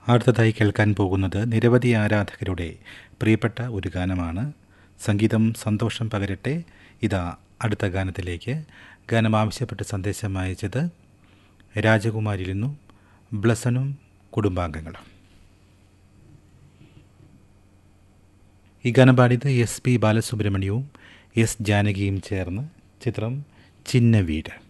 അടുത്തതായി കേൾക്കാൻ പോകുന്നത് നിരവധി ആരാധകരുടെ പ്രിയപ്പെട്ട ഒരു ഗാനമാണ്. സംഗീതം സന്തോഷം പകരട്ടെ. ഇതാ അടുത്ത ഗാനത്തിലേക്ക്. ഗാനം ആവശ്യപ്പെട്ട് സന്ദേശം അയച്ചത് രാജകുമാരിയിൽ നിന്നും ബ്ലസനും കുടുംബാംഗങ്ങളും. ഈ ഗാനം പാടിയത് SP ബാലസുബ്രഹ്മണ്യവും S ജാനകിയും ചേർന്ന്. ചിത്രം ചിന്ന വീട്.